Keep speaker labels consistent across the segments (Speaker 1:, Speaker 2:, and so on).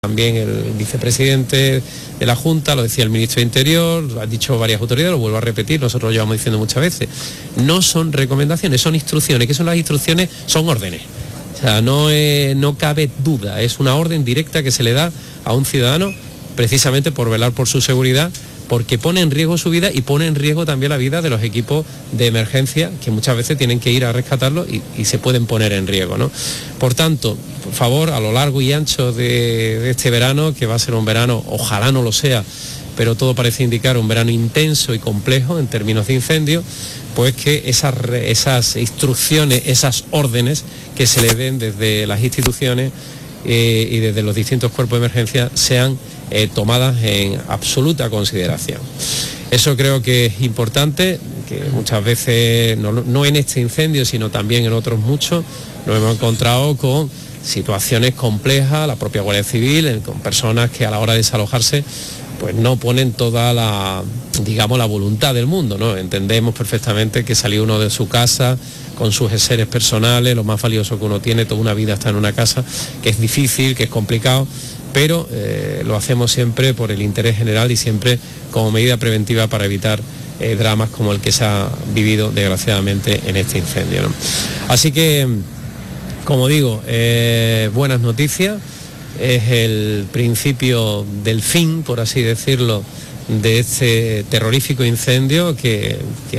Speaker 1: También el vicepresidente de la Junta, lo decía el ministro de Interior, lo han dicho varias autoridades, lo vuelvo a repetir, nosotros lo llevamos diciendo muchas veces. No son recomendaciones, son instrucciones. ¿Qué son las instrucciones? Son órdenes. O sea, no cabe duda, es una orden directa que se le da a un ciudadano precisamente por velar por su seguridad, porque pone en riesgo su vida y pone en riesgo también la vida de los equipos de emergencia que muchas veces tienen que ir a rescatarlo y se pueden poner en riesgo, ¿no? Por tanto, por favor, a lo largo y ancho de este verano, que va a ser un verano, ojalá no lo sea, pero todo parece indicar un verano intenso y complejo en términos de incendio, pues que esas instrucciones, esas órdenes que se le den desde las instituciones y desde los distintos cuerpos de emergencia sean tomadas en absoluta consideración. Eso creo que es importante, que muchas veces, no en este incendio, sino también en otros muchos, nos hemos encontrado con situaciones complejas, la propia Guardia Civil, con personas que a la hora de desalojarse pues no ponen toda la voluntad del mundo, ¿no? Entendemos perfectamente que salir uno de su casa con sus enseres personales, lo más valioso que uno tiene, toda una vida está en una casa, que es difícil, que es complicado, pero lo hacemos siempre por el interés general y siempre como medida preventiva para evitar dramas como el que se ha vivido desgraciadamente en este incendio, ¿no? Así que, como digo, buenas noticias, es el principio del fin, por así decirlo, de este terrorífico incendio que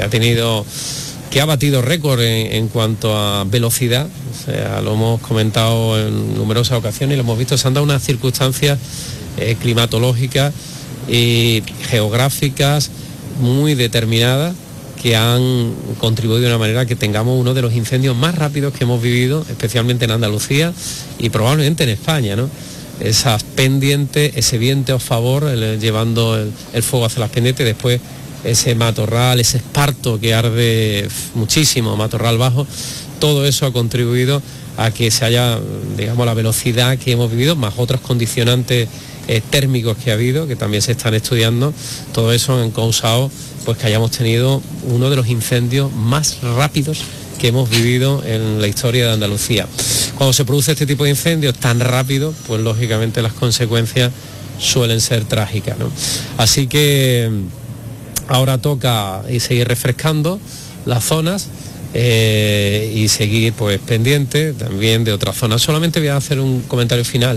Speaker 1: ha batido récord en cuanto a velocidad. O sea, lo hemos comentado en numerosas ocasiones y lo hemos visto, se han dado unas circunstancias climatológicas y geográficas muy determinadas que han contribuido de una manera que tengamos uno de los incendios más rápidos que hemos vivido, especialmente en Andalucía y probablemente en España, ¿no? Esas pendientes, ese viento a favor, llevando el fuego hacia las pendientes, después ese matorral, ese esparto que arde muchísimo, matorral bajo, todo eso ha contribuido a que se haya, digamos, la velocidad que hemos vivido, más otros condicionantes térmicos que ha habido, que también se están estudiando. Todo eso han causado pues que hayamos tenido uno de los incendios más rápidos que hemos vivido en la historia de Andalucía. Cuando se produce este tipo de incendios tan rápido, pues lógicamente las consecuencias suelen ser trágicas, ¿no? Así que ahora toca seguir refrescando las zonas y seguir pues pendiente también de otras zonas. Solamente voy a hacer un comentario final.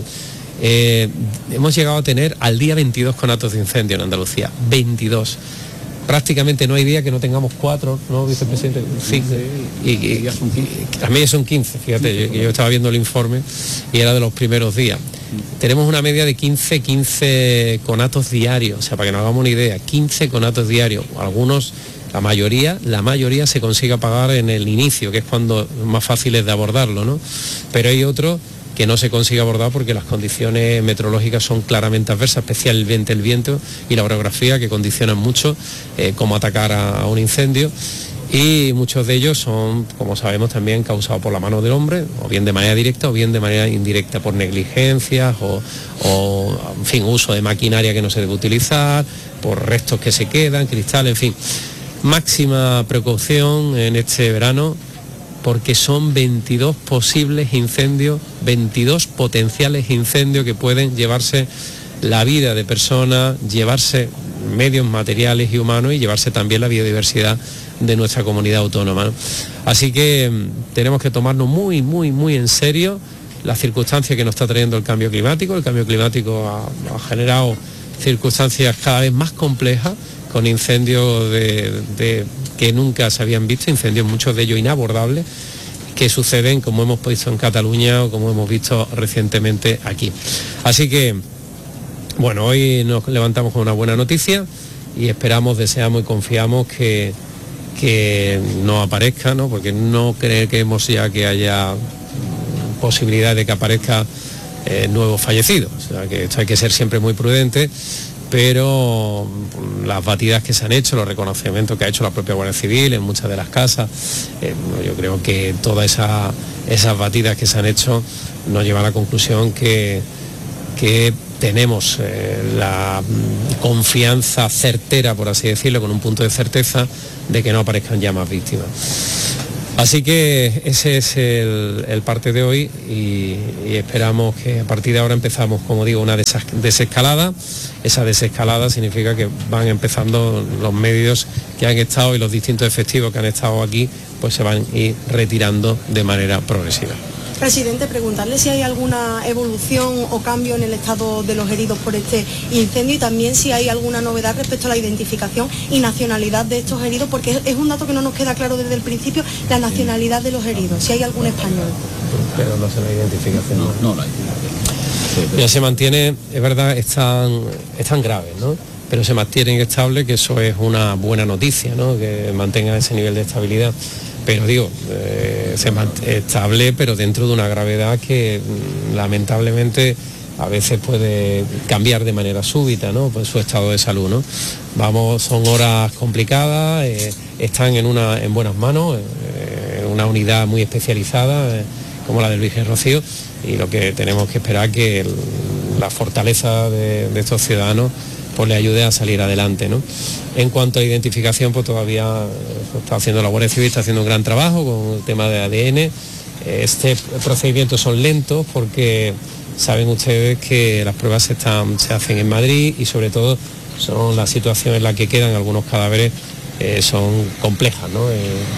Speaker 1: Hemos llegado a tener al día 22 conatos de incendio en Andalucía, 22. Prácticamente no hay día que no tengamos 4, ¿no, vicepresidente? Sí, y también son 15, fíjate, yo estaba viendo el informe y era de los primeros días. Tenemos una media de 15 conatos diarios, o sea, para que nos hagamos una idea, 15 conatos diarios. Algunos, la mayoría se consigue apagar en el inicio, que es cuando es más fácil es de abordarlo, ¿no? Pero hay otros que no se consigue abordar porque las condiciones meteorológicas son claramente adversas, especialmente el viento y la orografía, que condicionan mucho cómo atacar a un incendio, y muchos de ellos son, como sabemos, también causados por la mano del hombre, o bien de manera directa o bien de manera indirecta, por negligencias o en fin, uso de maquinaria que no se debe utilizar, por restos que se quedan, cristal, en fin. Máxima precaución en este verano, porque son 22 posibles incendios, 22 potenciales incendios que pueden llevarse la vida de personas, llevarse medios materiales y humanos y llevarse también la biodiversidad de nuestra comunidad autónoma, ¿no? Así que tenemos que tomarnos muy, muy, muy en serio las circunstancias que nos está trayendo el cambio climático. El cambio climático ha generado circunstancias cada vez más complejas, con incendios que nunca se habían visto, incendios muchos de ellos inabordables, que suceden como hemos visto en Cataluña o como hemos visto recientemente aquí. Así que, bueno, hoy nos levantamos con una buena noticia y esperamos, deseamos y confiamos que no aparezca, ¿no? Porque no creemos ya que haya posibilidad de que aparezca nuevos fallecidos. O sea, que esto hay que ser siempre muy prudente, pero las batidas que se han hecho, los reconocimientos que ha hecho la propia Guardia Civil en muchas de las casas, yo creo que todas esas batidas que se han hecho nos llevan a la conclusión que tenemos la confianza certera, por así decirlo, con un punto de certeza de que no aparezcan ya más víctimas. Así que ese es el parte de hoy y esperamos que a partir de ahora empezamos, como digo, una desescalada. Esa desescalada significa que van empezando los medios que han estado y los distintos efectivos que han estado aquí, pues se van a ir retirando de manera progresiva.
Speaker 2: Presidente, preguntarle si hay alguna evolución o cambio en el estado de los heridos por este incendio y también si hay alguna novedad respecto a la identificación y nacionalidad de estos heridos, porque es un dato que no nos queda claro desde el principio, la nacionalidad de los heridos, si hay algún español.
Speaker 1: Pero no se la identificación.
Speaker 3: No la hay.
Speaker 1: Ya se mantiene, es verdad, están graves, ¿no? Pero se mantienen estables, que eso es una buena noticia, ¿no? Que mantengan ese nivel de estabilidad. Pero digo, se mantiene estable, pero dentro de una gravedad que lamentablemente a veces puede cambiar de manera súbita, ¿no? Pues su estado de salud, ¿no? Son horas complicadas, están en buenas manos, en una unidad muy especializada, como la del Virgen Rocío, y lo que tenemos que esperar que la fortaleza de estos ciudadanos pues le ayude a salir adelante, ¿no? En cuanto a identificación, pues todavía está haciendo la Guardia Civil, está haciendo un gran trabajo con el tema de ADN. Este procedimientos son lentos porque saben ustedes que las pruebas se hacen en Madrid y sobre todo son la situación en la que quedan algunos cadáveres son complejas, ¿no?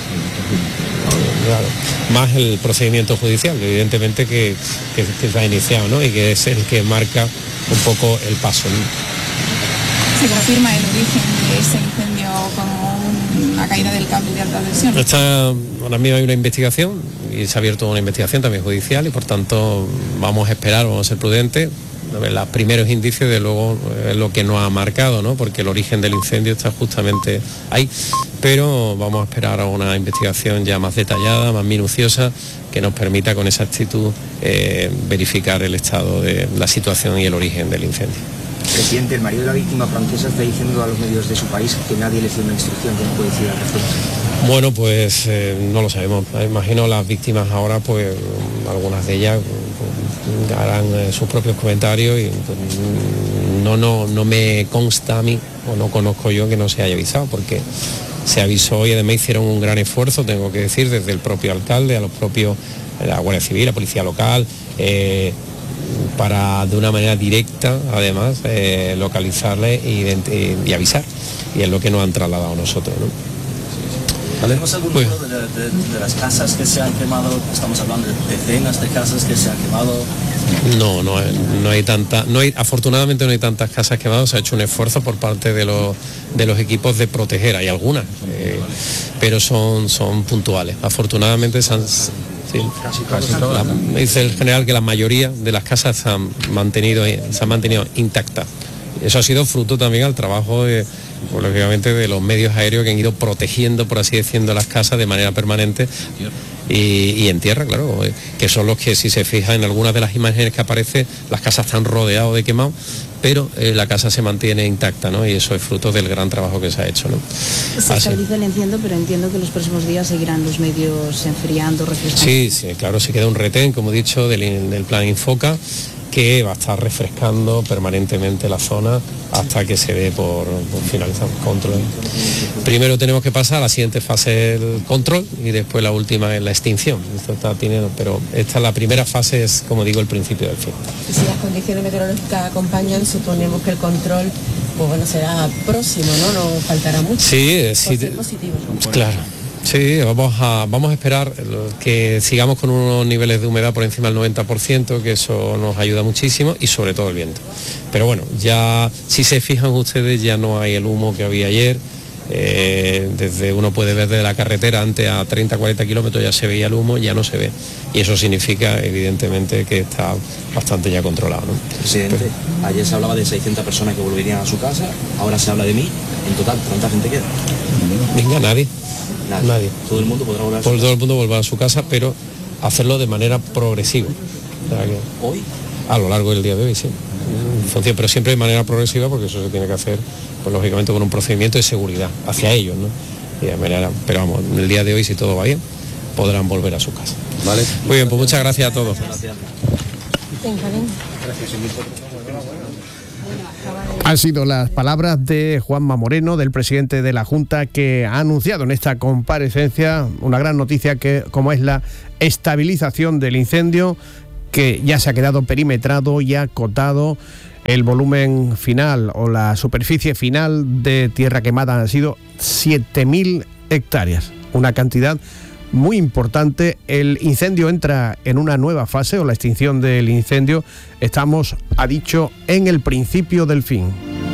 Speaker 1: Claro, más el procedimiento judicial, evidentemente que está iniciado, ¿no? Y que es el que marca un poco el paso, ¿no?
Speaker 4: ¿Se confirma el origen de ese incendio como una caída del cable de alta tensión?
Speaker 1: Ahora mismo hay una investigación y se ha abierto una investigación también judicial y por tanto vamos a esperar, vamos a ser prudentes. Los primeros indicios de luego es lo que nos ha marcado, ¿no? Porque el origen del incendio está justamente ahí, pero vamos a esperar a una investigación ya más detallada, más minuciosa, que nos permita con exactitud verificar el estado de la situación y el origen del incendio.
Speaker 5: Presidente, el marido de la víctima francesa está diciendo a los medios de su país que nadie le hizo una instrucción que no puede decir al respecto.
Speaker 1: Bueno, pues no lo sabemos. Imagino las víctimas ahora, pues algunas de ellas harán sus propios comentarios y pues, no me consta a mí o no conozco yo que no se haya avisado, porque se avisó y además hicieron un gran esfuerzo, tengo que decir, desde el propio alcalde a los propios, la Guardia Civil, la Policía Local, para de una manera directa además localizarle y avisar, y es lo que nos han trasladado a nosotros, ¿no?
Speaker 3: ¿Tenemos algún número de las casas que se han quemado? Estamos hablando de decenas de casas que se han quemado.
Speaker 1: No hay tanta, afortunadamente no hay tantas casas quemadas. Se ha hecho un esfuerzo por parte de los equipos de proteger, hay algunas, pero son puntuales. Afortunadamente dice el general que la mayoría de las casas se han mantenido intactas. Eso ha sido fruto también al trabajo pues, lógicamente de los medios aéreos que han ido protegiendo, por así decirlo, las casas de manera permanente y en tierra, claro, que son los que, si se fijan en algunas de las imágenes que aparecen, las casas están rodeadas de quemados, pero la casa se mantiene intacta, ¿no? Y eso es fruto del gran trabajo que se ha hecho, ¿no?
Speaker 6: Se estabiliza el incendio, pero entiendo que los próximos días seguirán los medios enfriando, refrescando.
Speaker 1: Sí, claro, se queda un retén, como he dicho, del plan Infoca, que va a estar refrescando permanentemente la zona hasta que se dé por finalizar el control. Primero tenemos que pasar a la siguiente fase el control y después la última es la extinción. Esto está teniendo, pero esta la primera fase es, como digo, el principio del fin.
Speaker 7: Y si las condiciones meteorológicas acompañan, suponemos que el control será próximo, ¿no? No faltará mucho.
Speaker 1: Sí,
Speaker 7: positivo.
Speaker 1: Claro. Sí, vamos a esperar que sigamos con unos niveles de humedad por encima del 90%, que eso nos ayuda muchísimo, y sobre todo el viento. Pero bueno, ya si se fijan ustedes, ya no hay el humo que había ayer. Desde uno puede ver desde la carretera, antes a 30-40 kilómetros ya se veía el humo, ya no se ve. Y eso significa, evidentemente, que está bastante ya controlado, ¿no?
Speaker 5: Presidente, ayer se hablaba de 600 personas que volverían a su casa, ahora se habla de 1000. En total, ¿cuánta gente queda?
Speaker 1: Venga, nadie.
Speaker 5: Todo el mundo podrá volver a su
Speaker 1: casa.
Speaker 5: Todo
Speaker 1: el mundo volverá a su casa, pero hacerlo de manera progresiva. O sea que,
Speaker 5: ¿hoy?
Speaker 1: A lo largo del día de hoy, sí. Pero siempre de manera progresiva, porque eso se tiene que hacer, pues lógicamente, con un procedimiento de seguridad hacia ellos, ¿no? Y de manera, pero vamos, el día de hoy, si todo va bien, podrán volver a su casa.
Speaker 5: Vale.
Speaker 1: Muy bien, pues muchas gracias a todos.
Speaker 5: Gracias.
Speaker 7: Gracias.
Speaker 8: Han sido las palabras de Juanma Moreno, del presidente de la Junta, que ha anunciado en esta comparecencia una gran noticia como es la estabilización del incendio, que ya se ha quedado perimetrado y acotado. El volumen final o la superficie final de tierra quemada han sido 7.000 hectáreas, una cantidad muy importante. El incendio entra en una nueva fase, o la extinción del incendio. Estamos, ha dicho, en el principio del fin.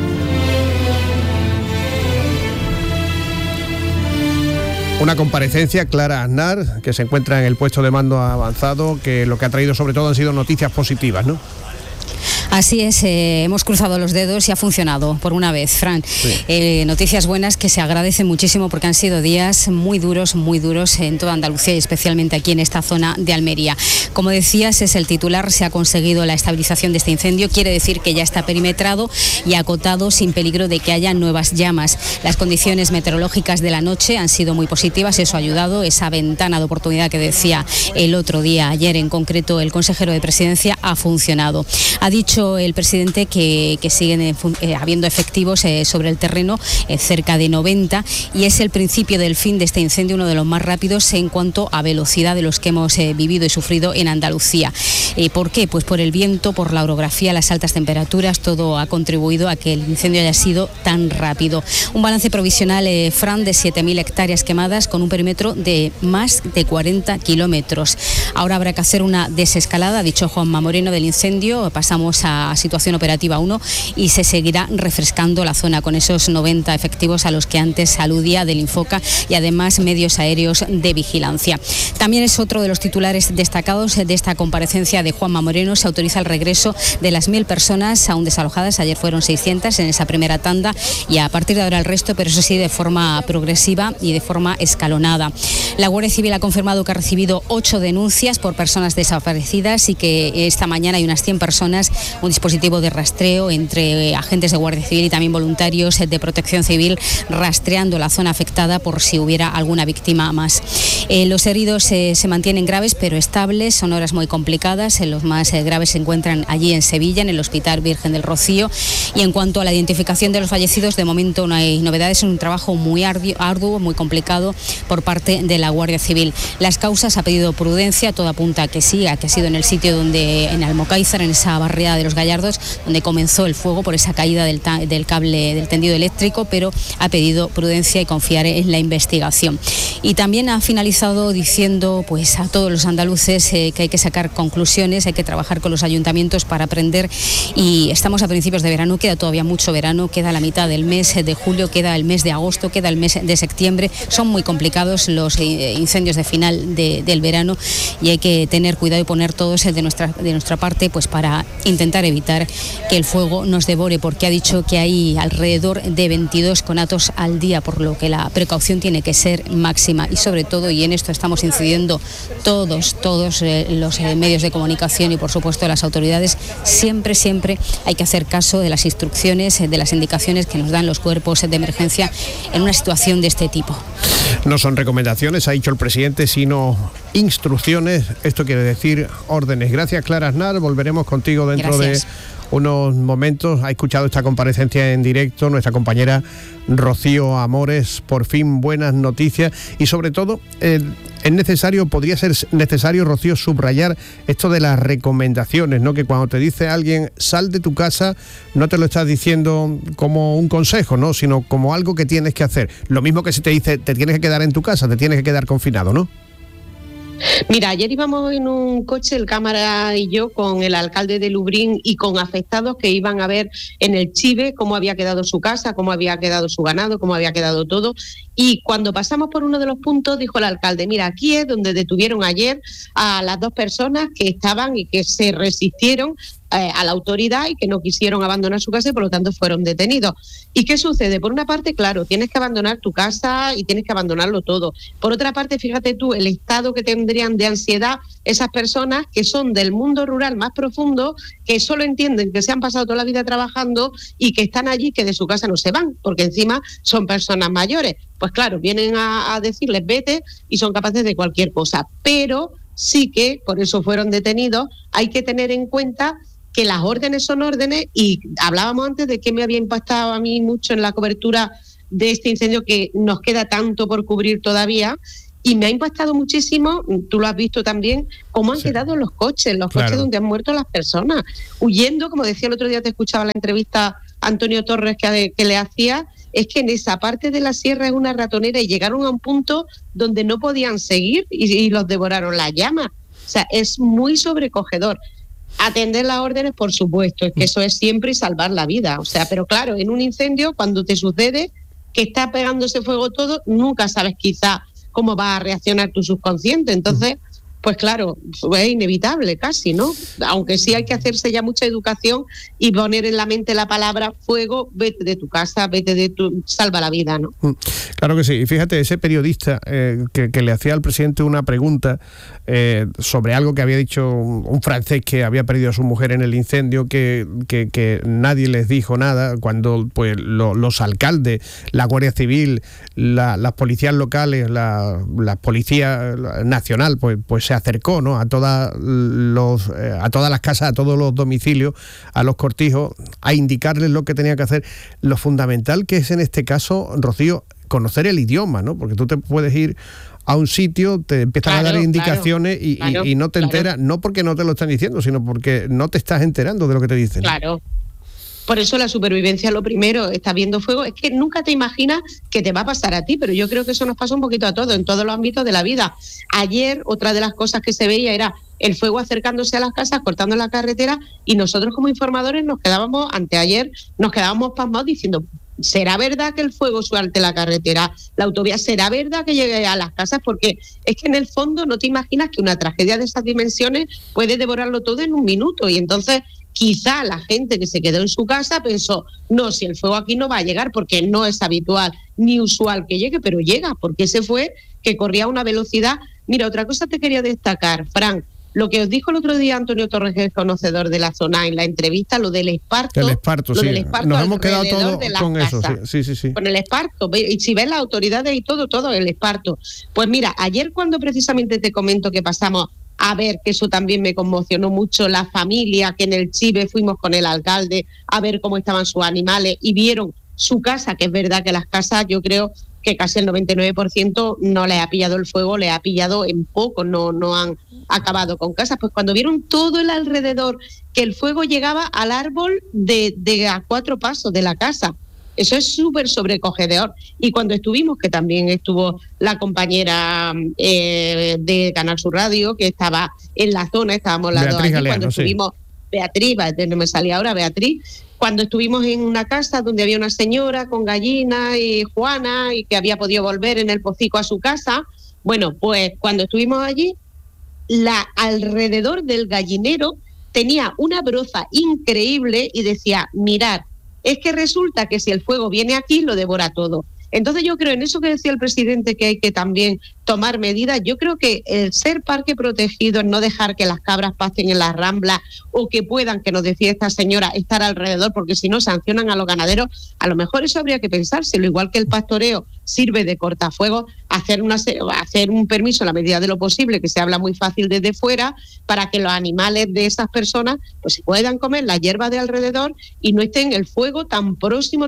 Speaker 8: Una comparecencia, Clara Aznar, que se encuentra en el puesto de mando avanzado, que lo que ha traído sobre todo han sido noticias positivas, ¿no?
Speaker 9: Así es, hemos cruzado los dedos y ha funcionado por una vez, Fran. Sí. Noticias buenas que se agradecen muchísimo porque han sido días muy duros en toda Andalucía y especialmente aquí en esta zona de Almería. Como decías, es el titular, se ha conseguido la estabilización de este incendio, quiere decir que ya está perimetrado y acotado sin peligro de que haya nuevas llamas. Las condiciones meteorológicas de la noche han sido muy positivas, eso ha ayudado, esa ventana de oportunidad que decía el otro día, ayer en concreto, el consejero de Presidencia, ha funcionado. Ha dicho el presidente que siguen habiendo efectivos sobre el terreno, cerca de 90, y es el principio del fin de este incendio, uno de los más rápidos en cuanto a velocidad de los que hemos vivido y sufrido en Andalucía. ¿Por qué? Pues por el viento, por la orografía, las altas temperaturas, todo ha contribuido a que el incendio haya sido tan rápido. Un balance provisional, Fran, de 7.000 hectáreas quemadas con un perímetro de más de 40 kilómetros. Ahora habrá que hacer una desescalada, ha dicho Juanma Moreno, del incendio. Pasamos a situación operativa 1 y se seguirá refrescando la zona con esos 90 efectivos a los que antes aludía del Infoca y además medios aéreos de vigilancia. También es otro de los titulares destacados de esta comparecencia de Juanma Moreno. Se autoriza el regreso de las 1.000 personas aún desalojadas. Ayer fueron 600 en esa primera tanda y a partir de ahora el resto, pero eso sí de forma progresiva y de forma escalonada. La Guardia Civil ha confirmado que ha recibido 8 denuncias por personas desaparecidas y que esta mañana hay unas 100 personas, un dispositivo de rastreo entre agentes de Guardia Civil y también voluntarios de Protección Civil rastreando la zona afectada por si hubiera alguna víctima más. Los heridos se mantienen graves pero estables, son horas muy complicadas. Los más graves se encuentran allí en Sevilla, en el Hospital Virgen del Rocío. Y en cuanto a la identificación de los fallecidos, de momento no hay novedades, es un trabajo muy arduo, muy complicado por parte de la Guardia Civil. Las causas, ha pedido prudencia, todo apunta a que sí, a que ha sido en el sitio donde, en Almocáizar, en esa barriada de los Gallardos, donde comenzó el fuego por esa caída del cable del tendido eléctrico, pero ha pedido prudencia y confiar en la investigación. Y también ha finalizado diciendo pues a todos los andaluces que hay que sacar conclusiones, hay que trabajar con los ayuntamientos para aprender, y estamos a principios de verano, queda todavía mucho verano, queda la mitad del mes de julio, queda el mes de agosto, queda el mes de septiembre, son muy complicados los incendios de final del verano y hay que tener cuidado y poner todos de nuestra parte pues para intentar evitar que el fuego nos devore, porque ha dicho que hay alrededor de 22 conatos al día, por lo que la precaución tiene que ser máxima y sobre todo, y en esto estamos incidiendo todos los medios de comunicación y por supuesto las autoridades, siempre hay que hacer caso de las instrucciones, de las indicaciones que nos dan los cuerpos de emergencia en una situación de este tipo.
Speaker 8: No son recomendaciones, ha dicho el presidente, sino instrucciones. Esto quiere decir órdenes. Gracias, Clara Aznar. Volveremos contigo dentro de unos momentos. Ha escuchado esta comparecencia en directo nuestra compañera Rocío Amores. Por fin buenas noticias y sobre todo podría ser necesario, Rocío, subrayar esto de las recomendaciones, ¿no? Que cuando te dice alguien sal de tu casa, no te lo estás diciendo como un consejo, ¿no? Sino como algo que tienes que hacer. Lo mismo que si te dice te tienes que quedar en tu casa, te tienes que quedar confinado, ¿no?
Speaker 10: Mira, ayer íbamos en un coche, el cámara y yo, con el alcalde de Lubrién y con afectados que iban a ver en el Chive cómo había quedado su casa, cómo había quedado su ganado, cómo había quedado todo. Y cuando pasamos por uno de los puntos, dijo el alcalde, mira, aquí es donde detuvieron ayer a las 2 personas que estaban y que se resistieron a la autoridad y que no quisieron abandonar su casa y por lo tanto fueron detenidos. ¿Y qué sucede? Por una parte, claro, tienes que abandonar tu casa y tienes que abandonarlo todo. Por otra parte, fíjate tú, el estado que tendrían de ansiedad esas personas que son del mundo rural más profundo, que solo entienden que se han pasado toda la vida trabajando y que están allí, que de su casa no se van, porque encima son personas mayores. Pues claro, vienen a decirles vete y son capaces de cualquier cosa. Pero sí que, por eso fueron detenidos, hay que tener en cuenta que las órdenes son órdenes, y hablábamos antes de que me había impactado a mí mucho en la cobertura de este incendio, que nos queda tanto por cubrir todavía, y me ha impactado muchísimo, tú lo has visto también, cómo han quedado los coches donde han muerto las personas, huyendo, como decía el otro día, te escuchaba la entrevista a Antonio Torres que le hacía, es que en esa parte de la sierra es una ratonera y llegaron a un punto donde no podían seguir y los devoraron las llamas. O sea, es muy sobrecogedor. Atender las órdenes, por supuesto, es que eso es siempre y salvar la vida. O sea, pero claro, en un incendio, cuando te sucede que está pegándose fuego todo, nunca sabes quizá cómo va a reaccionar tu subconsciente. Entonces, pues claro, es inevitable casi, ¿no? Aunque sí hay que hacerse ya mucha educación y poner en la mente la palabra fuego, vete de tu casa, salva la vida, ¿no?
Speaker 8: Claro que sí. Y fíjate, ese periodista que le hacía al presidente una pregunta sobre algo que había dicho un francés que había perdido a su mujer en el incendio, que nadie les dijo nada, cuando pues los alcaldes, la Guardia Civil, las policías locales, la Policía Nacional, pues se acercó, ¿no?, a todas las casas, a todos los domicilios, a los cortijos, a indicarles lo que tenía que hacer. Lo fundamental que es en este caso, Rocío, conocer el idioma, ¿no? Porque tú te puedes ir a un sitio, te empiezan a dar indicaciones y no te enteras, no porque no te lo están diciendo, sino porque no te estás enterando de lo que te dicen.
Speaker 10: Claro. Por eso la supervivencia, lo primero, está viendo fuego, es que nunca te imaginas que te va a pasar a ti, pero yo creo que eso nos pasa un poquito a todos, en todos los ámbitos de la vida. Ayer, otra de las cosas que se veía era el fuego acercándose a las casas, cortando la carretera, y nosotros como informadores anteayer nos quedábamos pasmados diciendo, ¿será verdad que el fuego suelte la carretera, la autovía? ¿Será verdad que llegue a las casas? Porque es que en el fondo no te imaginas que una tragedia de esas dimensiones puede devorarlo todo en un minuto, y entonces quizá la gente que se quedó en su casa pensó, no, si el fuego aquí no va a llegar, porque no es habitual ni usual que llegue, pero llega, porque ese fue que corría a una velocidad. Mira, otra cosa te quería destacar, Fran, lo que os dijo el otro día Antonio Torres, que es conocedor de la zona, en la entrevista, lo del esparto.
Speaker 8: El esparto, sí. Nos hemos quedado todos con eso, sí.
Speaker 10: Con el esparto, y si ves las autoridades y todo el esparto. Pues mira, ayer cuando precisamente te comento que pasamos a ver, que eso también me conmocionó mucho, la familia, que en el Chive fuimos con el alcalde a ver cómo estaban sus animales y vieron su casa, que es verdad que las casas, yo creo que casi el 99% no les ha pillado el fuego, les ha pillado en poco, no han acabado con casas. Pues cuando vieron todo el alrededor, que el fuego llegaba al árbol de a 4 pasos de la casa, eso es súper sobrecogedor. Y cuando estuvimos, que también estuvo la compañera de Canal Sur Radio, que estaba en la zona, estábamos las dos allí, cuando estuvimos, Beatriz, no me salía ahora, Beatriz, cuando estuvimos en una casa donde había una señora con gallinas y Juana, y que había podido volver en el pocico a su casa, bueno, pues cuando estuvimos allí, alrededor del gallinero tenía una broza increíble y decía, mirad, es que resulta que si el fuego viene aquí, lo devora todo. Entonces yo creo, en eso que decía el presidente, que hay que también tomar medidas, yo creo que el ser parque protegido, el no dejar que las cabras pasten en las ramblas, o que puedan, que nos decía esta señora, estar alrededor, porque si no sancionan a los ganaderos, a lo mejor eso habría que pensárselo, igual que el pastoreo sirve de cortafuegos, hacer un permiso en la medida de lo posible, que se habla muy fácil desde fuera, para que los animales de esas personas pues se puedan comer la hierba de alrededor y no estén el fuego tan próximo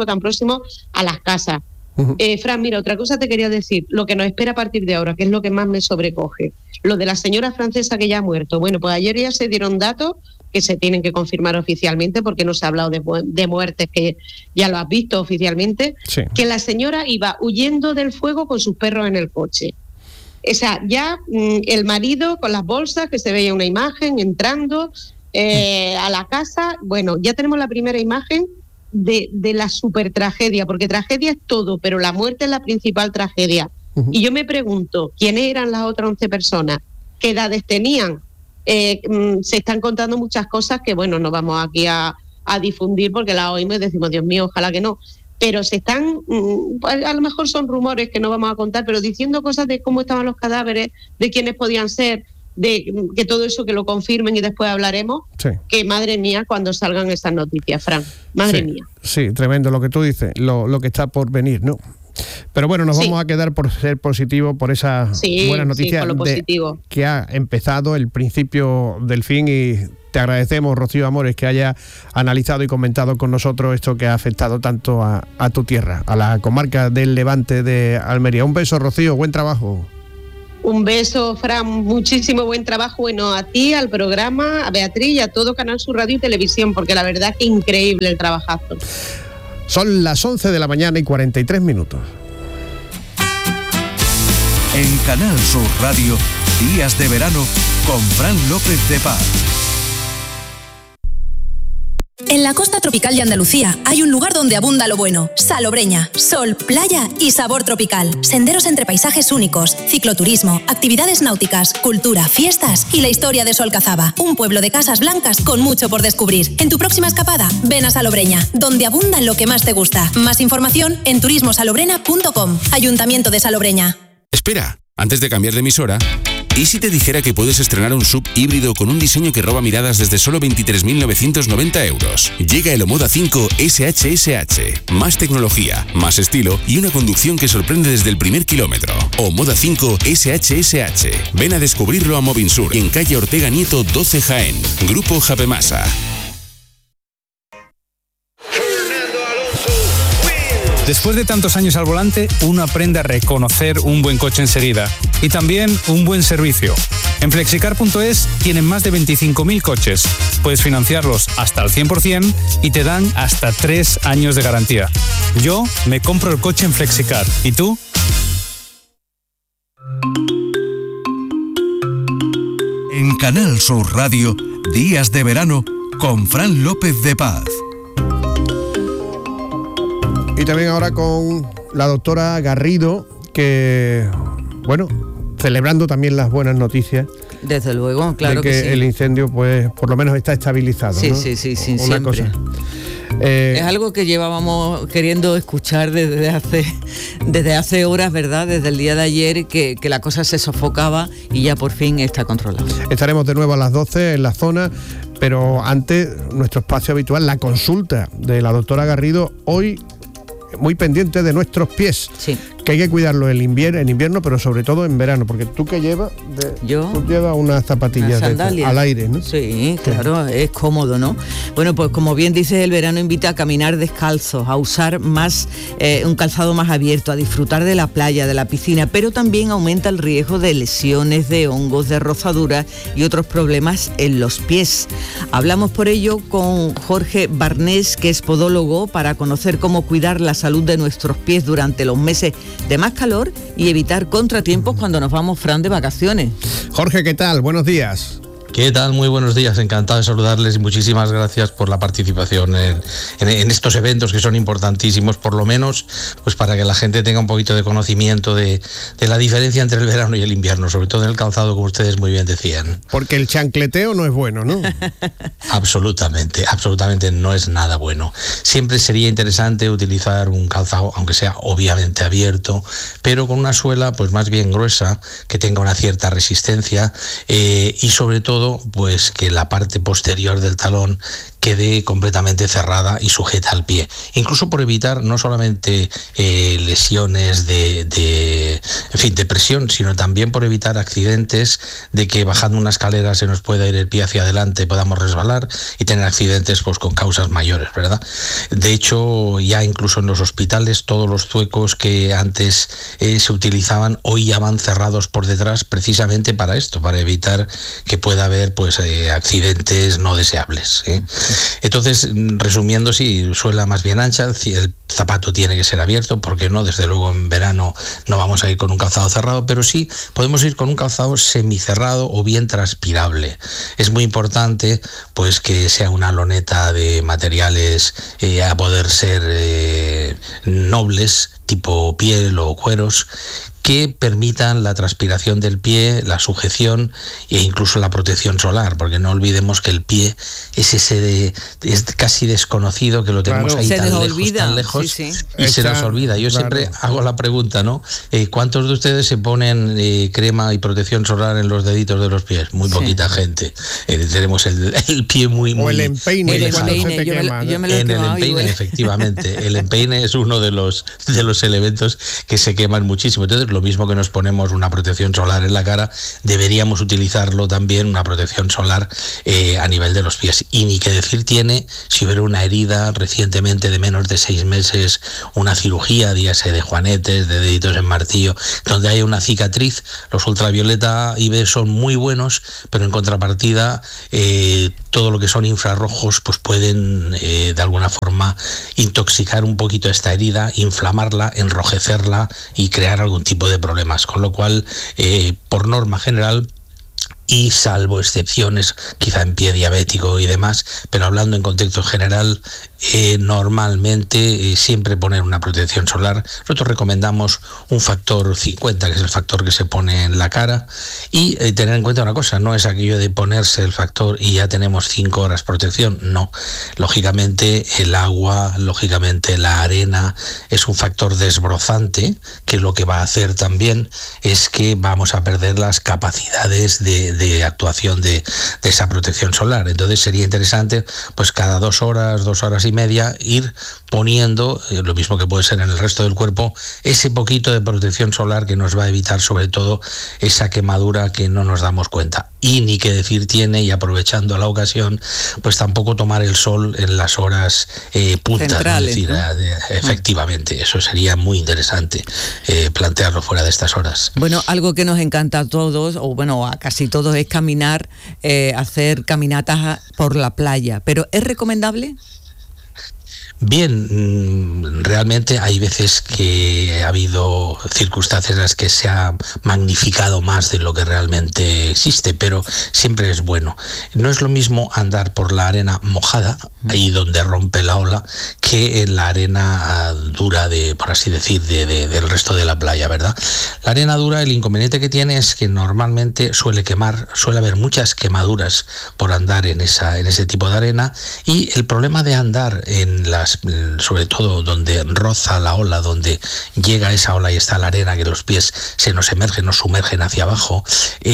Speaker 10: a las casas. Fran, mira, otra cosa te quería decir, lo que nos espera a partir de ahora, que es lo que más me sobrecoge, lo de la señora francesa que ya ha muerto. Bueno, pues ayer ya se dieron datos que se tienen que confirmar oficialmente, porque no se ha hablado de muertes, que ya lo has visto oficialmente, sí. Que la señora iba huyendo del fuego con sus perros en el coche. O sea, ya el marido con las bolsas, que se veía una imagen entrando a la casa. Bueno, ya tenemos la primera imagen de la super tragedia, porque tragedia es todo, pero la muerte es la principal tragedia. Y yo me pregunto, ¿quiénes eran las otras 11 personas? ¿Qué edades tenían? Se están contando muchas cosas que, bueno, no vamos aquí a difundir porque las oímos y decimos, Dios mío, ojalá que no. Pero se están, a lo mejor son rumores que no vamos a contar, pero diciendo cosas de cómo estaban los cadáveres, de quiénes podían ser, de que todo eso que lo confirmen y después hablaremos, sí. Que madre mía cuando salgan esas noticias, Fran, madre mía.
Speaker 8: Sí, tremendo lo que tú dices, lo que está por venir, ¿no? Pero bueno, nos vamos a quedar por ser positivo, por esa buena noticia que ha empezado el principio del fin, y te agradecemos, Rocío Amores, que haya analizado y comentado con nosotros esto que ha afectado tanto a tu tierra, a la comarca del Levante de Almería. Un beso, Rocío, buen trabajo.
Speaker 10: Un beso, Fran, muchísimo buen trabajo, bueno, a ti, al programa, a Beatriz y a todo Canal Sur Radio y Televisión, porque la verdad que increíble el trabajazo.
Speaker 8: Son las 11 de la mañana y 43 minutos.
Speaker 11: En Canal Sur Radio, Días de Verano con Fran López de Paz.
Speaker 12: En la costa tropical de Andalucía hay un lugar donde abunda lo bueno: Salobreña, sol, playa y sabor tropical. Senderos entre paisajes únicos, cicloturismo, actividades náuticas, cultura, fiestas y la historia de Solcazaba, un pueblo de casas blancas con mucho por descubrir. En tu próxima escapada, ven a Salobreña, donde abunda lo que más te gusta. Más información en turismosalobrena.com. Ayuntamiento de Salobreña.
Speaker 13: Espera, antes de cambiar de emisora, ¿y si te dijera que puedes estrenar un SUV híbrido con un diseño que roba miradas desde solo 23.990 euros? Llega el Omoda 5 SHSH. Más tecnología, más estilo y una conducción que sorprende desde el primer kilómetro. Omoda 5 SHSH. Ven a descubrirlo a Movinsur, en calle Ortega Nieto 12 Jaén. Grupo Japemasa.
Speaker 14: Después de tantos años al volante, uno aprende a reconocer un buen coche enseguida y también un buen servicio. En Flexicar.es tienen más de 25.000 coches. Puedes financiarlos hasta al 100% y te dan hasta 3 años de garantía. Yo me compro el coche en Flexicar. ¿Y tú?
Speaker 11: En Canal Sur Radio, Días de Verano con Fran López de Paz.
Speaker 8: Y también ahora con la doctora Garrido, que, bueno, celebrando también las buenas noticias.
Speaker 15: Desde luego, claro
Speaker 8: de que sí. El incendio, pues, por lo menos está estabilizado,
Speaker 15: sí,
Speaker 8: ¿no?
Speaker 15: Sí,
Speaker 8: Una
Speaker 15: siempre.
Speaker 8: cosa.
Speaker 15: Es algo que llevábamos queriendo escuchar desde hace horas, ¿verdad? Desde el día de ayer, que la cosa se sofocaba y ya por fin está controlada.
Speaker 8: Estaremos de nuevo a las 12 en la zona, pero antes, nuestro espacio habitual, la consulta de la doctora Garrido, hoy muy pendiente de nuestros pies, que hay que cuidarlo en invierno, pero sobre todo en verano, porque tú que llevas, tú llevas unas zapatillas al aire, ¿no?
Speaker 15: Sí, claro, es cómodo, ¿no? Bueno, pues como bien dices, el verano invita a caminar descalzos, a usar más un calzado más abierto, a disfrutar de la playa, de la piscina, pero también aumenta el riesgo de lesiones, de hongos, de rozaduras y otros problemas en los pies. Hablamos por ello con Jorge Barnés, que es podólogo, para conocer cómo cuidar la salud de nuestros pies durante los meses de más calor y evitar contratiempos cuando nos vamos, Fran, de vacaciones.
Speaker 8: Jorge, ¿qué tal? Buenos días.
Speaker 16: ¿Qué tal? Muy buenos días, encantado de saludarles y muchísimas gracias por la participación en estos eventos que son importantísimos, por lo menos pues para que la gente tenga un poquito de conocimiento de la diferencia entre el verano y el invierno, sobre todo en el calzado, como ustedes muy bien decían.
Speaker 8: Porque el chancleteo no es bueno, ¿no?
Speaker 16: Absolutamente no es nada bueno. Siempre sería interesante utilizar un calzado, aunque sea obviamente abierto, pero con una suela pues más bien gruesa, que tenga una cierta resistencia y sobre todo pues que la parte posterior del talón quede completamente cerrada y sujeta al pie, incluso por evitar no solamente lesiones de presión, sino también por evitar accidentes, de que bajando una escalera se nos pueda ir el pie hacia adelante, podamos resbalar y tener accidentes pues con causas mayores, ¿verdad? De hecho, ya incluso en los hospitales todos los zuecos que antes se utilizaban hoy ya van cerrados por detrás, precisamente para esto, para evitar que pueda haber pues accidentes no deseables, ¿eh? Entonces, resumiendo, sí, suela más bien ancha, el zapato tiene que ser abierto, porque no, desde luego en verano no vamos a ir con un calzado cerrado, pero sí podemos ir con un calzado semicerrado o bien transpirable. Es muy importante pues que sea una loneta de materiales a poder ser nobles, tipo piel o cueros, que permitan la transpiración del pie, la sujeción e incluso la protección solar, porque no olvidemos que el pie es es casi desconocido, que lo tenemos ahí tan lejos, y se nos olvida. Yo siempre hago la pregunta, ¿no? ¿Cuántos de ustedes se ponen crema y protección solar en los deditos de los pies? Muy poquita gente. Tenemos el pie muy
Speaker 8: el empeine,
Speaker 16: el empeine, efectivamente. El empeine es uno de los elementos que se queman muchísimo. Entonces, lo mismo que nos ponemos una protección solar en la cara, deberíamos utilizarlo también, una protección solar a nivel de los pies. Y ni que decir tiene si hubiera una herida recientemente de menos de 6 meses, una cirugía, dígase de juanetes, de deditos en martillo, donde haya una cicatriz. Los ultravioleta IV son muy buenos, pero en contrapartida todo lo que son infrarrojos pues pueden de alguna forma intoxicar un poquito esta herida, inflamarla, enrojecerla y crear algún tipo de problemas, con lo cual por norma general, y salvo excepciones, quizá en pie diabético y demás, pero hablando en contexto general, normalmente siempre poner una protección solar. Nosotros recomendamos un factor 50, que es el factor que se pone en la cara, y tener en cuenta una cosa, no es aquello de ponerse el factor y ya tenemos 5 horas protección, no. Lógicamente el agua, lógicamente la arena es un factor desbrozante, que lo que va a hacer también es que vamos a perder las capacidades de actuación de esa protección solar. Entonces sería interesante pues cada 2 horas, 2 horas y media ir poniendo, lo mismo que puede ser en el resto del cuerpo, ese poquito de protección solar que nos va a evitar sobre todo esa quemadura que no nos damos cuenta. Y ni que decir tiene, y aprovechando la ocasión, pues tampoco tomar el sol en las horas puntas, centrales, ¿no? Es decir, efectivamente, eso sería muy interesante plantearlo fuera de estas horas.
Speaker 15: Bueno, algo que nos encanta a todos, o bueno, a casi todos, es caminar, hacer caminatas por la playa, pero ¿es recomendable?
Speaker 16: Bien, realmente hay veces que ha habido circunstancias en las que se ha magnificado más de lo que realmente existe, pero siempre es bueno. No es lo mismo andar por la arena mojada, ahí donde rompe la ola, que en la arena dura, por así decir, del resto de la playa, ¿verdad? La arena dura, el inconveniente que tiene es que normalmente suele quemar, suele haber muchas quemaduras por andar en ese tipo de arena, y el problema de andar en sobre todo donde roza la ola, donde llega esa ola y está la arena, que los pies se nos emergen, nos sumergen hacia abajo,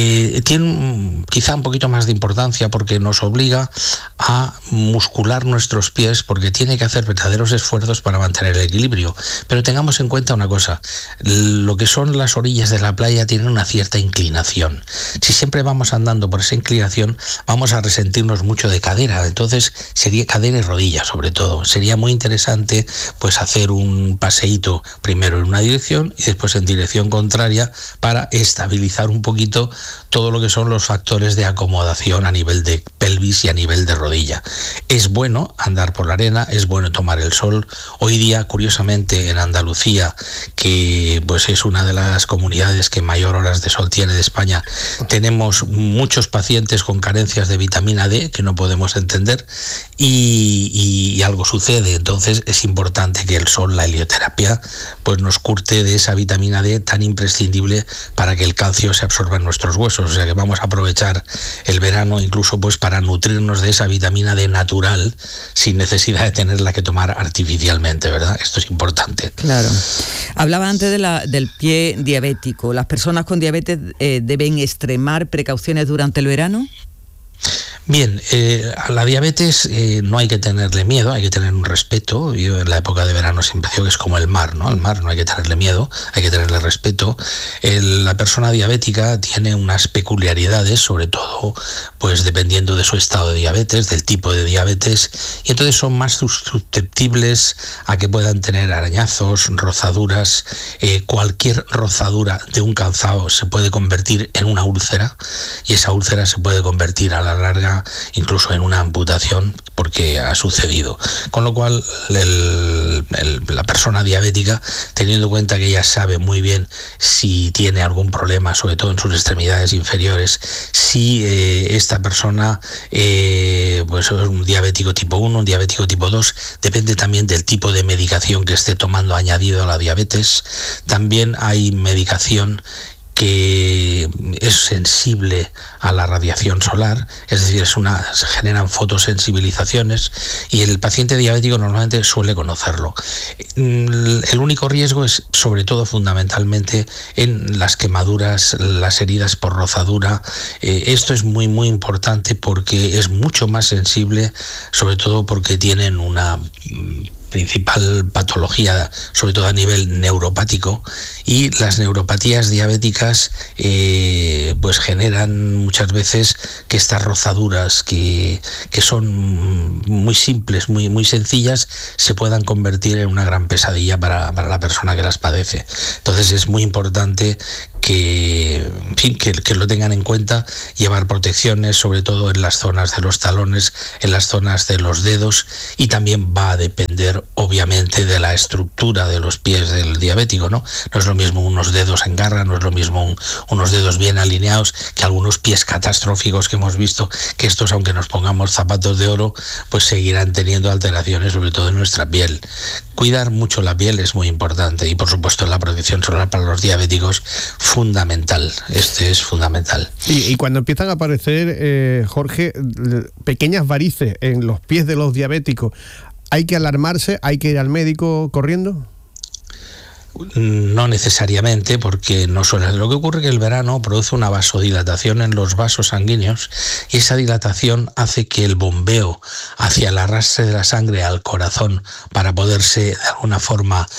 Speaker 16: tiene quizá un poquito más de importancia, porque nos obliga a muscular nuestros pies, porque tiene que hacer verdaderos esfuerzos para mantener el equilibrio. Pero tengamos en cuenta una cosa, lo que son las orillas de la playa tienen una cierta inclinación. Si siempre vamos andando por esa inclinación, vamos a resentirnos mucho de cadera, entonces sería cadera y rodilla sobre todo. Sería muy interesante pues hacer un paseíto primero en una dirección y después en dirección contraria, para estabilizar un poquito todo lo que son los factores de acomodación a nivel de pelvis y a nivel de rodilla. Es bueno andar por la arena, es bueno tomar el sol. Hoy día, curiosamente, en Andalucía, que pues es una de las comunidades que mayor horas de sol tiene de España, tenemos muchos pacientes con carencias de vitamina D que no podemos entender, y algo sucede. Entonces es importante que el sol, la helioterapia, pues nos curte de esa vitamina D tan imprescindible para que el calcio se absorba en nuestros huesos. O sea que vamos a aprovechar el verano incluso pues para nutrirnos de esa vitamina D natural, sin necesidad de tenerla que tomar artificialmente, ¿verdad? Esto es importante.
Speaker 15: Claro. Hablaba antes del pie diabético. ¿Las personas con diabetes deben extremar precauciones durante el verano?
Speaker 16: Bien, a la diabetes no hay que tenerle miedo, hay que tener un respeto. Yo en la época de verano siempre digo que es como el mar, ¿no? Al mar no hay que tenerle miedo, hay que tenerle respeto. La persona diabética tiene unas peculiaridades, sobre todo pues dependiendo de su estado de diabetes, del tipo de diabetes, y entonces son más susceptibles a que puedan tener arañazos, rozaduras. Cualquier rozadura de un calzado se puede convertir en una úlcera, y esa úlcera se puede convertir a la larga incluso en una amputación, porque ha sucedido. Con lo cual la persona diabética, teniendo en cuenta que ella sabe muy bien si tiene algún problema, sobre todo en sus extremidades inferiores, si esta persona pues es un diabético tipo 1, un diabético tipo 2, depende también del tipo de medicación que esté tomando añadido a la diabetes. También hay medicación que es sensible a la radiación solar, es decir, se generan fotosensibilizaciones, y el paciente diabético normalmente suele conocerlo. El único riesgo es, sobre todo, fundamentalmente en las quemaduras, las heridas por rozadura. Esto es muy, muy importante porque es mucho más sensible, sobre todo porque tienen una principal patología, sobre todo a nivel neuropático, y las neuropatías diabéticas pues generan muchas veces que estas rozaduras que son muy simples, muy, muy sencillas, se puedan convertir en una gran pesadilla para la persona que las padece. Entonces es muy importante que lo tengan en cuenta, llevar protecciones, sobre todo en las zonas de los talones, en las zonas de los dedos, y también va a depender obviamente de la estructura de los pies del diabético, ¿no? No es lo mismo unos dedos en garra, no es lo mismo unos dedos bien alineados que algunos pies catastróficos que hemos visto, que estos, aunque nos pongamos zapatos de oro, pues seguirán teniendo alteraciones, sobre todo en nuestra piel. Cuidar mucho la piel es muy importante, y por supuesto la protección solar para los diabéticos, fundamental. Este es fundamental.
Speaker 8: Y cuando empiezan a aparecer, Jorge, pequeñas varices en los pies de los diabéticos, ¿hay que alarmarse? ¿Hay que ir al médico corriendo?
Speaker 16: No necesariamente, porque no suele. Lo que ocurre es que el verano produce una vasodilatación en los vasos sanguíneos, y esa dilatación hace que el bombeo hacia el arrastre de la sangre al corazón, para poderse de alguna forma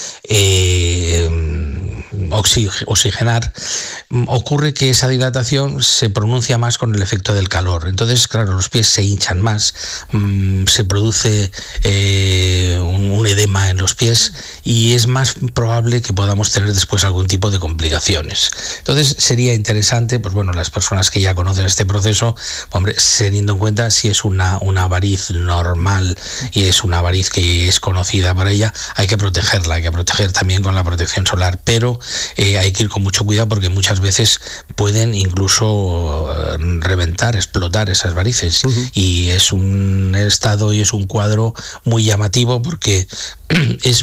Speaker 16: oxigenar, ocurre que esa dilatación se pronuncia más con el efecto del calor. Entonces, claro, los pies se hinchan más, se produce un edema en los pies, y es más probable que podamos tener después algún tipo de complicaciones. Entonces sería interesante, pues bueno, las personas que ya conocen este proceso, hombre, teniendo en cuenta si es una variz normal y es una variz que es conocida por ella, hay que protegerla, hay que proteger también con la protección solar, pero hay que ir con mucho cuidado, porque muchas veces pueden incluso reventar, explotar esas varices, y es un estado y es un cuadro muy llamativo, porque es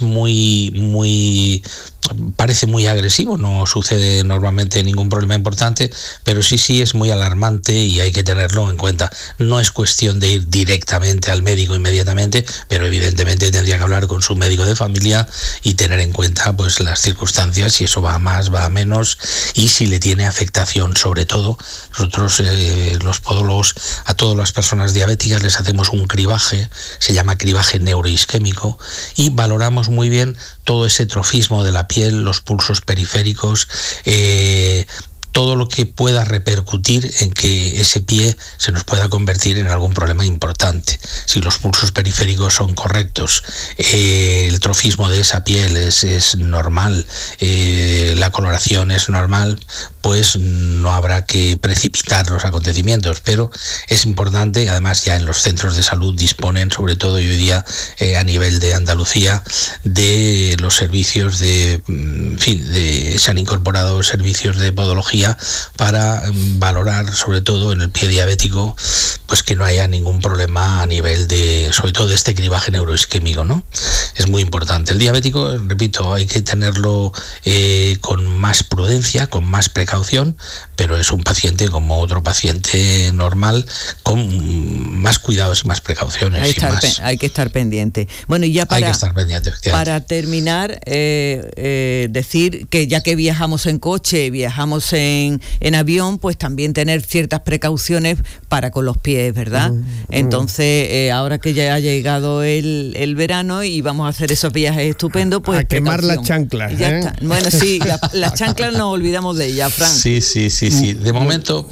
Speaker 16: parece muy agresivo, no sucede normalmente ningún problema importante, pero sí es muy alarmante, y hay que tenerlo en cuenta. No es cuestión de ir directamente al médico inmediatamente, pero evidentemente tendría que hablar con su médico de familia y tener en cuenta pues las circunstancias, si eso va a más, va a menos, y si le tiene afectación. Sobre todo, nosotros los podólogos, a todas las personas diabéticas les hacemos un cribaje, se llama cribaje neuroisquémico, y valoramos muy bien todo ese trofismo de la piel, los pulsos periféricos, todo lo que pueda repercutir en que ese pie se nos pueda convertir en algún problema importante. Si los pulsos periféricos son correctos, el trofismo de esa piel es normal, la coloración es normal, pues no habrá que precipitar los acontecimientos, pero es importante. Además, ya en los centros de salud disponen, sobre todo hoy día a nivel de Andalucía, de los servicios se han incorporado servicios de podología para valorar, sobre todo en el pie diabético, pues que no haya ningún problema a nivel sobre todo de este cribaje neuroisquémico, ¿no? Es muy importante. El diabético, repito, hay que tenerlo con más prudencia, con más precaución, pero es un paciente como otro paciente normal, con más cuidados y más precauciones.
Speaker 15: Hay que estar pendiente. Bueno, y ya
Speaker 16: hay que estar pendiente,
Speaker 15: para terminar, decir que ya que viajamos en coche, viajamos en avión, pues también tener ciertas precauciones para con los pies, ¿verdad? Entonces, ahora que ya ha llegado el verano y vamos a hacer esos viajes estupendos, pues
Speaker 8: a quemar las chanclas.
Speaker 15: Ya está. Bueno, sí, las chanclas nos olvidamos de ellas, Fran.
Speaker 16: Sí. De momento,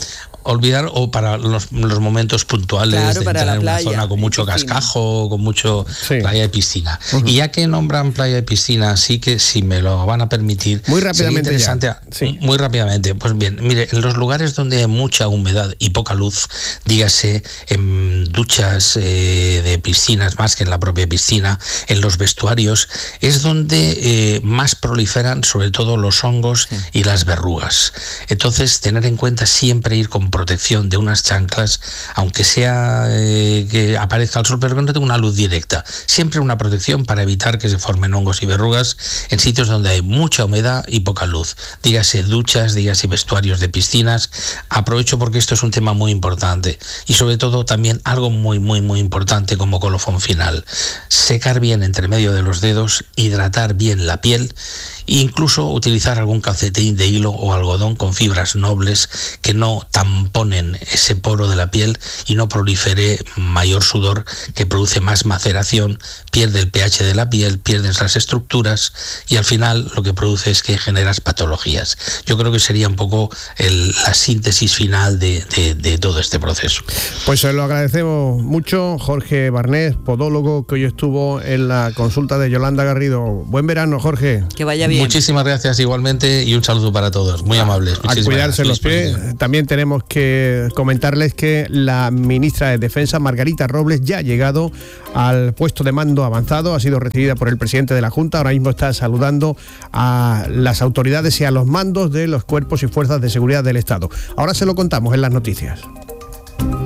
Speaker 16: olvidar o para los momentos puntuales,
Speaker 15: claro,
Speaker 16: de
Speaker 15: para
Speaker 16: entrar
Speaker 15: la
Speaker 16: en una
Speaker 15: playa,
Speaker 16: zona con mucho cascajo, con mucho playa y piscina. Y ya que nombran playa y piscina, sí que, si me lo van a permitir,
Speaker 8: muy rápidamente,
Speaker 16: interesante, muy rápidamente. Pues bien, mire, en los lugares donde hay mucha humedad y poca luz, dígase en duchas de piscinas más que en la propia piscina, en los vestuarios, es donde más proliferan sobre todo los hongos y las verrugas. Entonces, tener en cuenta siempre ir con protección de unas chanclas, aunque sea que aparezca el sol, pero que no tenga una luz directa. Siempre una protección para evitar que se formen hongos y verrugas en sitios donde hay mucha humedad y poca luz. Dígase duchas, dígase vestuarios de piscinas. Aprovecho porque esto es un tema muy importante. Y sobre todo también algo muy, muy, muy importante como colofón final. Secar bien entre medio de los dedos, hidratar bien la piel e incluso utilizar algún calcetín de hilo o algodón con fibras nobles que no tamponen ese poro de la piel y no prolifere mayor sudor, que produce más maceración, pierde el pH de la piel, pierdes las estructuras y al final lo que produce es que generas patologías. Yo creo que sería un poco la síntesis final de todo este proceso.
Speaker 8: Pues se lo agradecemos mucho, Jorge Barnés, podólogo, que hoy estuvo en la consulta de Yolanda Garrido. Buen verano, Jorge.
Speaker 15: Que vaya bien.
Speaker 16: Muchísimas gracias igualmente y un saludo para todos, muy amables.
Speaker 8: A cuidarse los pies. También tenemos que comentarles que la ministra de Defensa, Margarita Robles, ya ha llegado al puesto de mando avanzado, ha sido recibida por el presidente de la Junta, ahora mismo está saludando a las autoridades y a los mandos de los cuerpos y fuerzas de seguridad del Estado. Ahora se lo contamos en las noticias.